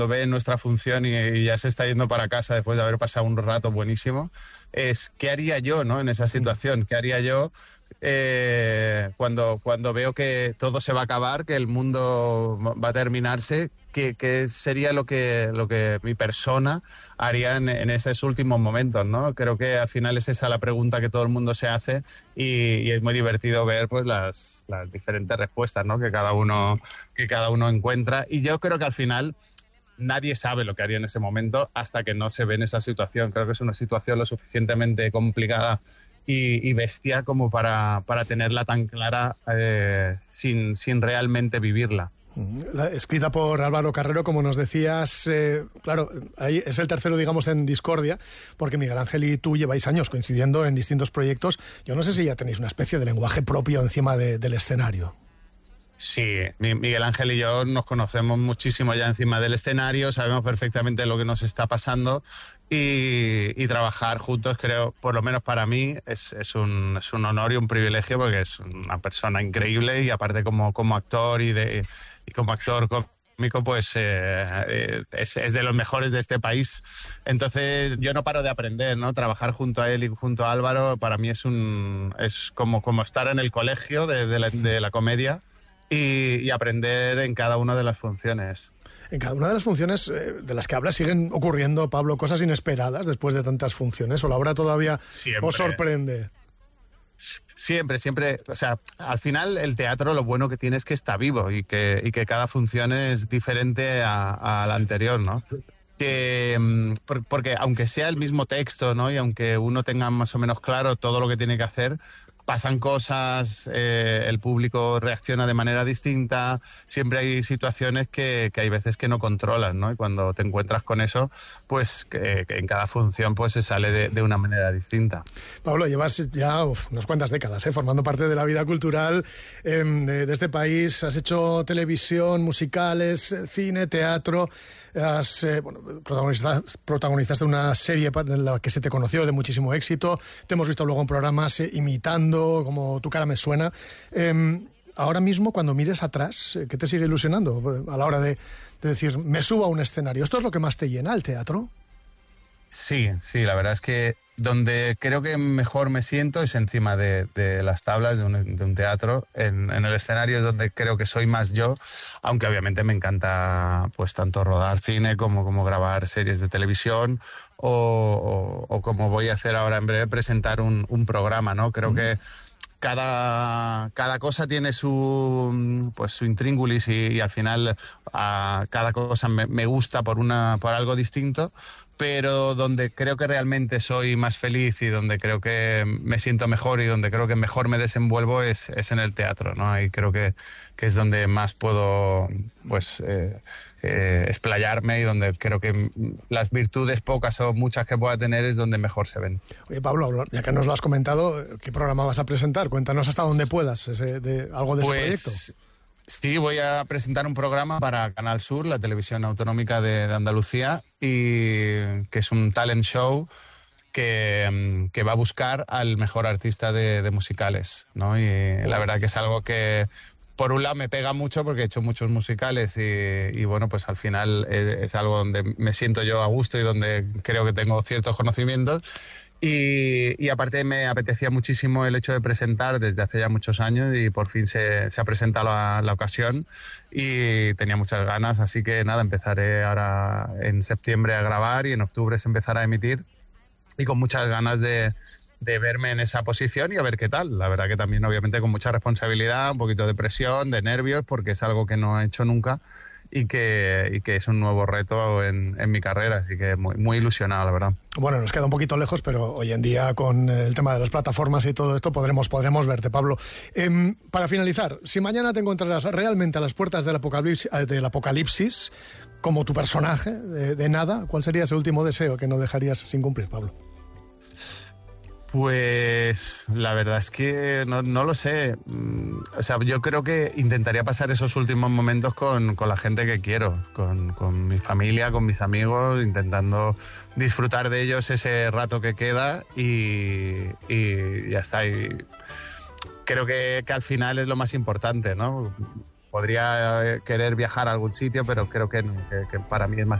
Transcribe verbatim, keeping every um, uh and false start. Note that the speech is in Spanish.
ve nuestra función y, y ya se está yendo para casa después de haber pasado un rato buenísimo, es ¿qué haría yo, ¿no?, en esa situación? ¿Qué haría yo eh, cuando, cuando veo que todo se va a acabar, que el mundo va a terminarse? ¿Qué, qué sería lo que, lo que mi persona haría en, en esos últimos momentos, ¿no? Creo que al final es esa la pregunta que todo el mundo se hace y, y es muy divertido ver pues las, las diferentes respuestas, ¿no?, que cada uno, que cada uno encuentra. Y yo creo que al final nadie sabe lo que haría en ese momento hasta que no se ve en esa situación. Creo que es una situación lo suficientemente complicada y, y bestia como para, para tenerla tan clara eh, sin, sin realmente vivirla. La, escrita por Álvaro Carrero, como nos decías, eh, claro, ahí es el tercero, digamos, en discordia, porque Miguel Ángel y tú lleváis años coincidiendo en distintos proyectos. Yo no sé si ya tenéis una especie de lenguaje propio encima de, del escenario. Sí, Miguel Ángel y yo nos conocemos muchísimo ya encima del escenario, sabemos perfectamente lo que nos está pasando y, y trabajar juntos, creo, por lo menos para mí, es, es, un, es un honor y un privilegio porque es una persona increíble y aparte como, como actor y de... y como actor cómico, pues eh, es, es de los mejores de este país. Entonces yo no paro de aprender, ¿no? Trabajar junto a él y junto a Álvaro para mí es un es como, como estar en el colegio de, de, la, de la comedia y, y aprender en cada una de las funciones. En cada una de las funciones eh, de las que hablas siguen ocurriendo, Pablo, cosas inesperadas después de tantas funciones, o la obra todavía Siempre. os sorprende. Siempre, siempre, o sea, al final el teatro lo bueno que tiene es que está vivo y que, y que cada función es diferente a, a la anterior, ¿no? Que, porque aunque sea el mismo texto, ¿no?, y aunque uno tenga más o menos claro todo lo que tiene que hacer, pasan cosas, eh, el público reacciona de manera distinta, siempre hay situaciones que, que hay veces que no controlas, ¿no? Y cuando te encuentras con eso, pues que, que en cada función pues se sale de, de una manera distinta. Pablo, llevas ya uf, unas cuantas décadas ¿eh? formando parte de la vida cultural eh, de, de este país. Has hecho televisión, musicales, cine, teatro. Has, eh, bueno, protagonizaste, protagonizaste una serie en la que se te conoció de muchísimo éxito. Te hemos visto luego en programas eh, imitando, como Tu cara me suena. Eh, ahora mismo, cuando mires atrás, ¿qué te sigue ilusionando a la hora de, de decir, me subo a un escenario? ¿Esto es lo que más te llena, el teatro? Sí, sí, la verdad es que donde creo que mejor me siento es encima de, de las tablas de un, de un teatro. En, en el escenario es donde creo que soy más yo, aunque obviamente me encanta pues tanto rodar cine como, como grabar series de televisión o, o, o como voy a hacer ahora en breve, presentar un, un programa, ¿no? Creo mm. que cada, cada cosa tiene su pues su intríngulis y, y al final a cada cosa me, me gusta por una por algo distinto, pero donde creo que realmente soy más feliz y donde creo que me siento mejor y donde creo que mejor me desenvuelvo es, es en el teatro, ¿no? Y creo que, que es donde más puedo pues eh, eh, explayarme y donde creo que las virtudes pocas o muchas que pueda tener es donde mejor se ven. Oye, Pablo, ya que nos lo has comentado, ¿qué programa vas a presentar? Cuéntanos hasta donde puedas, ese, de, algo de pues, ese proyecto. Sí, voy a presentar un programa para Canal Sur, la televisión autonómica de, de Andalucía, y que es un talent show que, que va a buscar al mejor artista de, de musicales, ¿no? Y la verdad que es algo que, por un lado, me pega mucho porque he hecho muchos musicales y, y bueno, pues al final es, es algo donde me siento yo a gusto y donde creo que tengo ciertos conocimientos. Y, y aparte me apetecía muchísimo el hecho de presentar desde hace ya muchos años y por fin se, se ha presentado la, la ocasión y tenía muchas ganas, así que nada, empezaré ahora en septiembre a grabar y en octubre se empezará a emitir y con muchas ganas de, de verme en esa posición y a ver qué tal. La verdad que también obviamente con mucha responsabilidad, un poquito de presión, de nervios, porque es algo que no he hecho nunca y que, y que es un nuevo reto en, en mi carrera, así que muy, muy ilusionado, la verdad. Bueno, nos queda un poquito lejos, pero hoy en día con el tema de las plataformas y todo esto podremos, podremos verte, Pablo. Eh, para finalizar, si mañana te encontrarás realmente a las puertas del apocalipsis, del apocalipsis como tu personaje de, de nada, ¿cuál sería ese último deseo que no dejarías sin cumplir, Pablo? Pues la verdad es que no, no lo sé. O sea, yo creo que intentaría pasar esos últimos momentos con, con la gente que quiero, con, con mi familia, con mis amigos, intentando disfrutar de ellos ese rato que queda y, y ya está. Y creo que, que al final es lo más importante, ¿no? podría querer viajar a algún sitio, pero creo que, que, que para mí es más